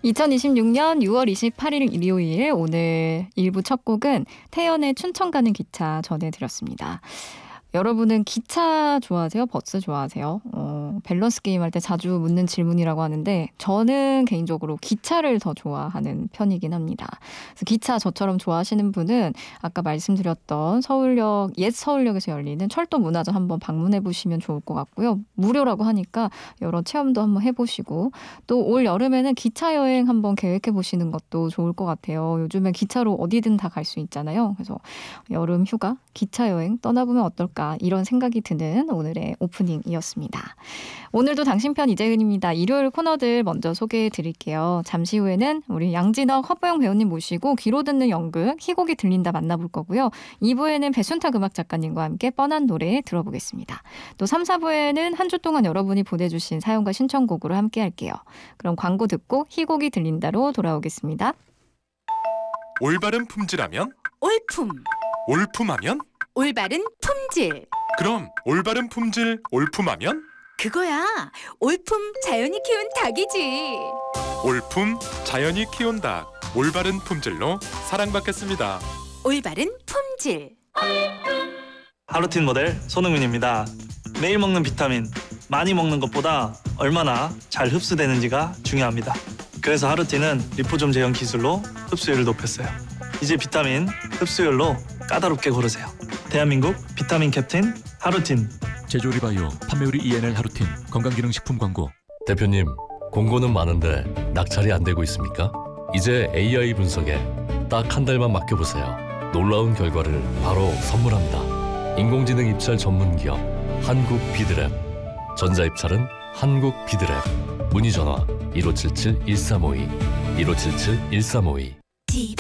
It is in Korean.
2026년 6월 28일 일요일 오늘 1부 첫 곡은 태연의 춘천 가는 기차 전해드렸습니다. 여러분은 기차 좋아하세요? 버스 좋아하세요? 밸런스 게임 할 때 자주 묻는 질문이라고 하는데 저는 개인적으로 기차를 더 좋아하는 편이긴 합니다. 그래서 기차 저처럼 좋아하시는 분은 아까 말씀드렸던 서울역, 옛 서울역에서 열리는 철도 문화전 한번 방문해 보시면 좋을 것 같고요. 무료라고 하니까 여러 체험도 한번 해보시고 또 올 여름에는 기차 여행 한번 계획해 보시는 것도 좋을 것 같아요. 요즘에 기차로 어디든 다 갈 수 있잖아요. 그래서 여름 휴가, 기차 여행 떠나보면 어떨까 이런 생각이 드는 오늘의 오프닝이었습니다. 오늘도 당신 편 이재은입니다. 일요일 코너들 먼저 소개해 드릴게요. 잠시 후에는 우리 양진혁, 허보영 배우님 모시고 귀로 듣는 연극 희곡이 들린다 만나볼 거고요. 2부에는 배순탁 음악 작가님과 함께 뻔한 노래 들어보겠습니다. 또 3, 4부에는 한 주 동안 여러분이 보내주신 사연과 신청곡으로 함께 할게요. 그럼 광고 듣고 희곡이 들린다로 돌아오겠습니다. 올바른 품질하면? 올품. 올품하면? 올바른 품질. 그럼 올바른 품질 올품하면? 그거야. 올품 자연이 키운 닭이지. 올품 자연이 키운 닭. 올바른 품질로 사랑받겠습니다. 올바른 품질. 하루틴 모델 손흥민입니다. 매일 먹는 비타민, 많이 먹는 것보다 얼마나 잘 흡수되는지가 중요합니다. 그래서 하루틴은 리포좀 제형 기술로 흡수율을 높였어요. 이제 비타민 흡수율로 까다롭게 고르세요. 대한민국 비타민 캡틴 하루틴. 제조리 바이오, 판매우리 ENL 하루틴, 건강기능식품 광고. 대표님, 공고는 많은데 낙찰이 안 되고 있습니까? 이제 AI 분석에 딱 한 달만 맡겨보세요. 놀라운 결과를 바로 선물합니다. 인공지능 입찰 전문기업 한국비드랩. 전자입찰은 한국비드랩. 문의전화 1577-1352, 1577-1352.